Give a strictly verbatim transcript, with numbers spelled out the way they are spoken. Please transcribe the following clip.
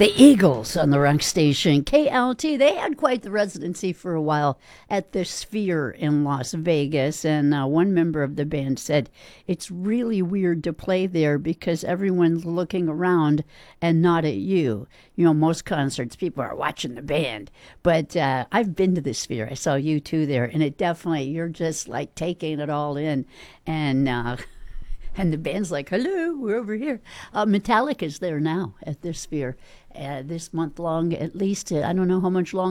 The Eagles on the rock station K L T. They had quite the residency for a while at the Sphere in Las Vegas. And uh, one member of the band said it's really weird to play there because everyone's looking around and not at you. You know, most concerts, people are watching the band. But uh, I've been to the Sphere. I saw you two there. And it definitely, you're just like taking it all in. And, uh, And the band's like, hello, we're over here. Uh, Metallica's there now at the Sphere uh, this month long, at least. Uh, I don't know how much longer.